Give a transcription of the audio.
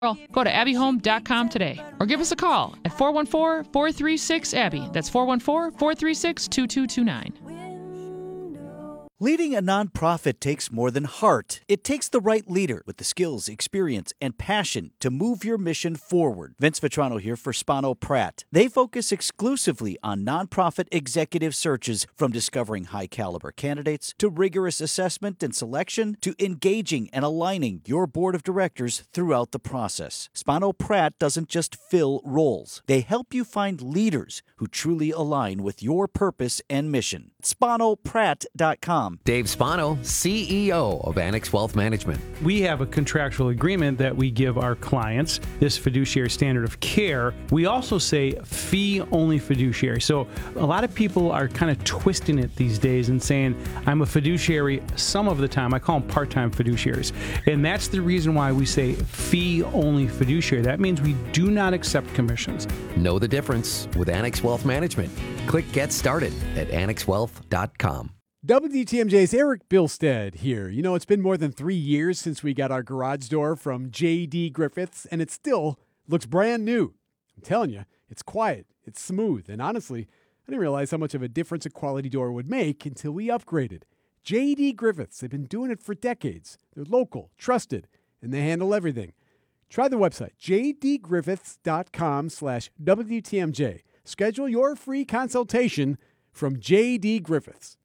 Go to abbyhome.com today or give us a call at 414-436-ABBY. That's 414-436-2229. Leading a nonprofit takes more than heart. It takes the right leader with the skills, experience, and passion to move your mission forward. Vince Vitrano here for Spano Pratt. They focus exclusively on nonprofit executive searches, from discovering high-caliber candidates to rigorous assessment and selection to engaging and aligning your board of directors throughout the process. Spano Pratt doesn't just fill roles. They help you find leaders who truly align with your purpose and mission. SpanoPratt.com. Dave Spano, CEO of Annex Wealth Management. We have a contractual agreement that we give our clients, this fiduciary standard of care. We also say fee-only fiduciary. So a lot of people are kind of twisting it these days and saying, I'm a fiduciary some of the time. I call them part-time fiduciaries. And that's the reason why we say fee-only fiduciary. That means we do not accept commissions. Know the difference with Annex Wealth Management. Click Get Started at annexwealth.com. WTMJ's Eric Bilstead here. You know, it's been more than 3 years since we got our garage door from J.D. Griffiths, and it still looks brand new. I'm telling you, it's quiet, it's smooth, and honestly, I didn't realize how much of a difference a quality door would make until we upgraded. J.D. Griffiths, they've been doing it for decades. They're local, trusted, and they handle everything. Try the website, jdgriffiths.com/WTMJ. Schedule your free consultation from J.D. Griffiths.